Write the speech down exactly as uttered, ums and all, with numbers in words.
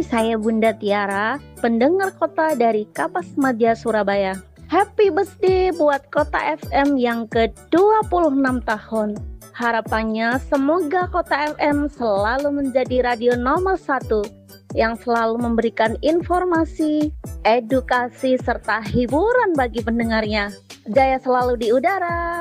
Hai, saya Bunda Tiara, pendengar kota dari Kapas Madya Surabaya. Happy birthday buat Kota F M yang ke dua puluh enam tahun. Harapannya semoga Kota F M selalu menjadi radio nomor satu yang selalu memberikan informasi, edukasi, serta hiburan bagi pendengarnya. Jaya selalu di udara.